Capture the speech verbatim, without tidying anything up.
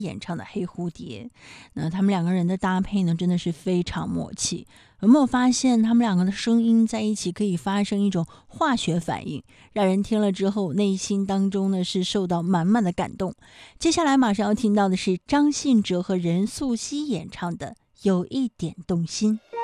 演唱的《黑蝴蝶》。那他们两个人的搭配呢，真的是非常默契。有没有发现他们两个的声音在一起可以发生一种化学反应，让人听了之后内心当中呢是受到满满的感动。接下来马上要听到的是张信哲和任素汐演唱的《有一点动心》。